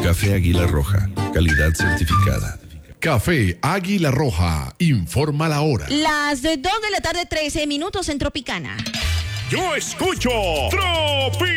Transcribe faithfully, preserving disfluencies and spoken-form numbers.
Café Águila Roja, calidad certificada. Café Águila Roja, informa la hora. Las de dos de la tarde, trece minutos en Tropicana. Yo escucho Tropi.